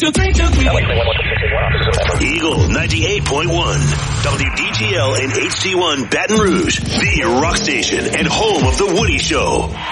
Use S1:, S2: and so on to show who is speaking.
S1: Eagle 98.1, WDGL and HD1 Baton Rouge, the rock station and home of The Woody Show.